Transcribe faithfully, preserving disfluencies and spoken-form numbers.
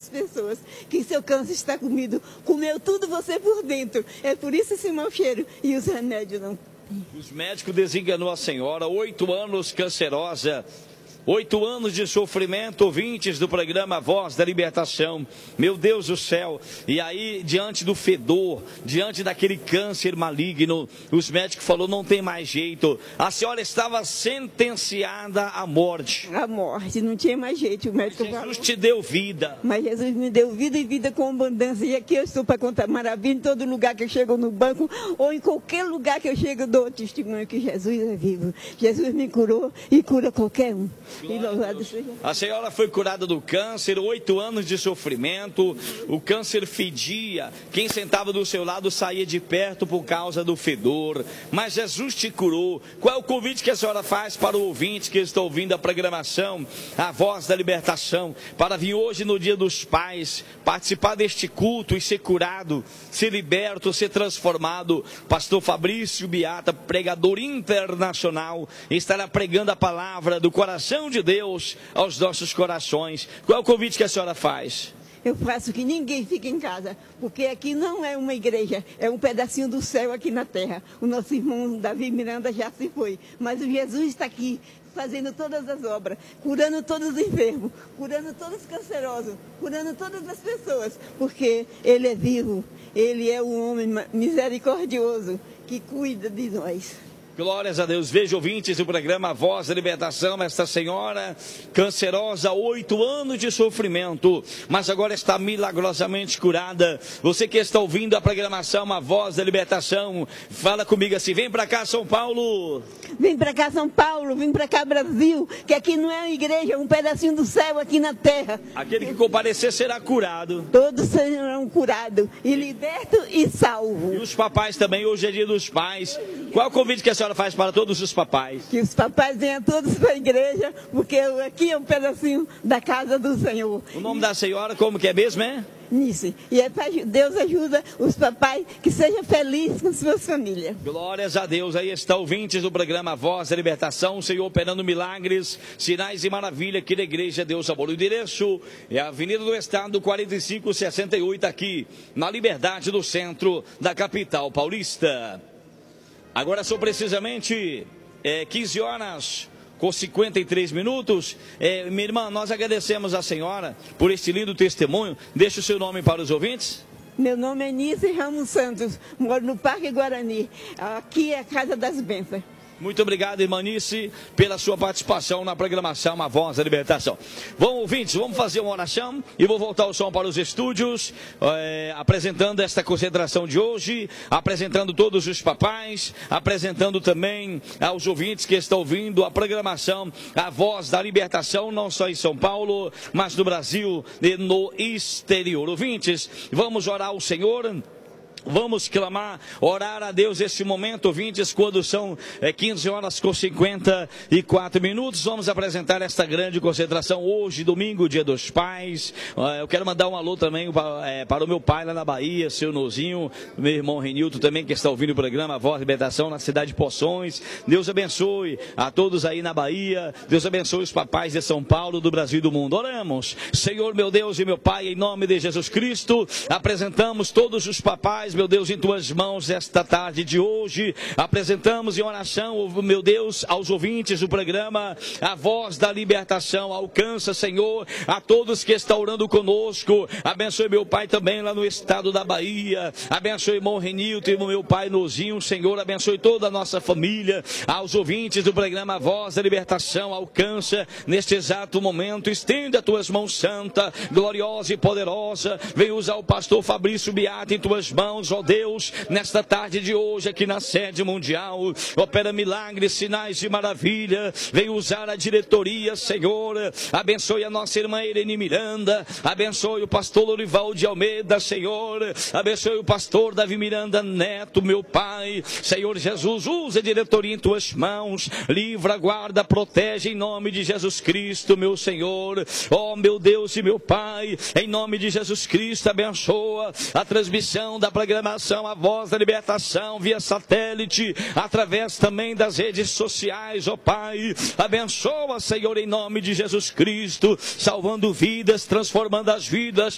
pessoas que seu câncer está comido, comeu tudo você por dentro. É por isso esse mau cheiro e os remédios não. Os médicos desenganou a senhora, oito anos cancerosa. Oito anos de sofrimento, ouvintes do programa Voz da Libertação. Meu Deus do céu. E aí, diante do fedor, diante daquele câncer maligno, os médicos falaram, não tem mais jeito. A senhora estava sentenciada à morte. A morte, não tinha mais jeito. O médico Jesus falou. te deu vida. Mas Jesus me deu vida e vida com abundância. E aqui eu estou para contar maravilha em todo lugar que eu chego no banco ou em qualquer lugar que eu chego, eu dou testemunho que Jesus é vivo. Jesus me curou e cura qualquer um. A senhora foi curada do câncer, oito anos de sofrimento, o câncer fedia, quem sentava do seu lado saía de perto por causa do fedor, mas Jesus te curou. Qual é o convite que a senhora faz para o ouvinte que está ouvindo a programação, a Voz da Libertação, para vir hoje no Dia dos Pais, participar deste culto e ser curado, ser liberto, ser transformado? Pastor Fabrício Beata, pregador internacional, estará pregando a palavra do coração de Deus aos nossos corações. Qual é o convite que a senhora faz? Eu faço que ninguém fique em casa, porque aqui não é uma igreja, é um pedacinho do céu aqui na terra. O nosso irmão Davi Miranda já se foi, mas o Jesus está aqui fazendo todas as obras, curando todos os enfermos, curando todos os cancerosos, curando todas as pessoas, porque Ele é vivo, Ele é um homem misericordioso que cuida de nós. Glórias a Deus. Veja, ouvintes do programa Voz da Libertação, esta senhora cancerosa, oito anos de sofrimento, mas agora está milagrosamente curada. Você que está ouvindo a programação, a Voz da Libertação, fala comigo assim, vem pra cá São Paulo. Vem pra cá São Paulo, vem pra cá Brasil, que aqui não é uma igreja, é um pedacinho do céu aqui na terra. Aquele que comparecer será curado. Todos serão curados, e libertos e salvos. E os papais também, hoje é dia dos pais. Qual é o convite que a senhora faz para todos os papais? Que os papais venham todos para a igreja, porque aqui é um pedacinho da casa do Senhor. O nome da senhora, como que é mesmo, é? Nisso. E é pra, Deus ajuda os papais que sejam felizes com suas famílias. Glórias a Deus. Aí está ouvintes do programa Voz da Libertação, o Senhor operando milagres, sinais e maravilha aqui na Igreja Deus Amor. O endereço é a Avenida do Estado quarenta e cinco sessenta e oito, aqui na Liberdade, do centro da capital paulista. Agora são precisamente é, quinze horas com cinquenta e três minutos. É, minha irmã, nós agradecemos a senhora por este lindo testemunho. Deixa o seu nome para os ouvintes. Meu nome é Nice Ramos Santos, moro no Parque Guarani. Aqui é a Casa das Bênçãos. Muito obrigado, irmã Nice, pela sua participação na programação A Voz da Libertação. Vamos, ouvintes, vamos fazer uma oração e vou voltar o som para os estúdios, é, apresentando esta concentração de hoje, apresentando todos os papais, apresentando também aos ouvintes que estão ouvindo a programação A Voz da Libertação, não só em São Paulo, mas no Brasil e no exterior. Ouvintes, vamos orar ao Senhor. Vamos clamar, orar a Deus esse momento, ouvintes, quando são é, quinze horas com cinquenta e quatro minutos. Vamos apresentar esta grande concentração hoje, domingo, Dia dos Pais. Eu quero mandar um alô também para, é, para o meu pai lá na Bahia, seu Nozinho, meu irmão Renilton também, que está ouvindo o programa A Voz da Libertação na cidade de Poções. Deus abençoe a todos aí na Bahia. Deus abençoe os papais de São Paulo, do Brasil e do mundo. Oramos, Senhor, meu Deus e meu Pai, em nome de Jesus Cristo, apresentamos todos os papais, meu Deus, em tuas mãos esta tarde de hoje. Apresentamos em oração, meu Deus, aos ouvintes do programa A Voz da Libertação. Alcança, Senhor, a todos que estão orando conosco. Abençoe meu pai também lá no estado da Bahia. Abençoe irmão Renilton e meu pai Nozinho. Senhor, abençoe toda a nossa família. Aos ouvintes do programa A Voz da Libertação, alcança neste exato momento. Estende as tuas mãos santa, gloriosa e poderosa. Vem usar o pastor Fabrício Beata em tuas mãos, ó Deus, nesta tarde de hoje aqui na sede mundial. Opera milagres, sinais e maravilha. Vem usar a diretoria, Senhor. Abençoe a nossa irmã Irene Miranda. Abençoe o pastor Lorival de Almeida, Senhor. Abençoe o pastor Davi Miranda Neto, meu Pai. Senhor Jesus, usa a diretoria em tuas mãos. Livra, guarda, protege em nome de Jesus Cristo, meu Senhor. Ó meu Deus e meu Pai, em nome de Jesus Cristo, abençoa a transmissão da programação A Voz da Libertação via satélite, através também das redes sociais, ó Pai. Abençoa, Senhor, em nome de Jesus Cristo, salvando vidas, transformando as vidas,